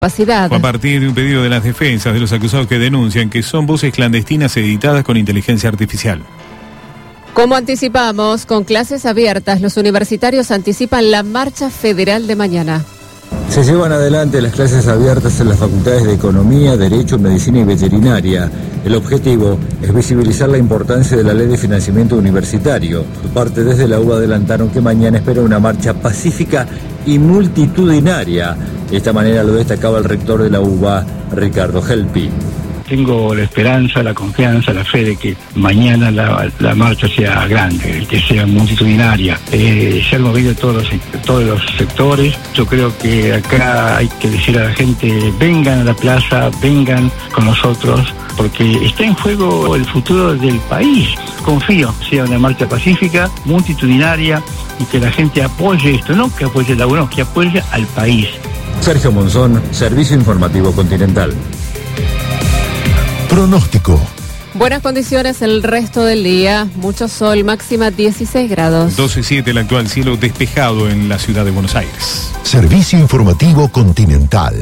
capacidad. Fue a partir de un pedido de las defensas de los acusados que denuncian que son voces clandestinas editadas con inteligencia artificial. Como anticipamos, con clases abiertas, los universitarios anticipan la marcha federal de mañana. Se llevan adelante las clases abiertas en las facultades de Economía, Derecho, Medicina y Veterinaria. El objetivo es visibilizar la importancia de la Ley de Financiamiento Universitario. Por parte desde la UBA adelantaron que mañana espera una marcha pacífica y multitudinaria. De esta manera lo destacaba el rector de la UBA, Ricardo Helpi. Tengo la esperanza, la confianza, la fe de que mañana la marcha sea grande, que sea multitudinaria. Se han movido todos los sectores. Yo creo que acá hay que decir a la gente, vengan a la plaza, vengan con nosotros, porque está en juego el futuro del país. Confío, sea una marcha pacífica, multitudinaria, y que la gente apoye esto, no que apoye la UNO, que apoye al país. Sergio Monzón, Servicio Informativo Continental. Pronóstico. Buenas condiciones el resto del día, mucho sol, máxima 16 grados. 12:07 el actual, cielo despejado en la ciudad de Buenos Aires. Servicio Informativo Continental.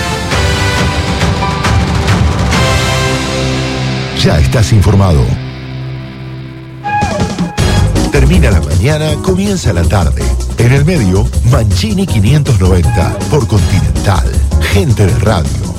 Ya estás informado. Termina la mañana, comienza la tarde. En el medio, Mancini 590 por Continental. Gente de radio.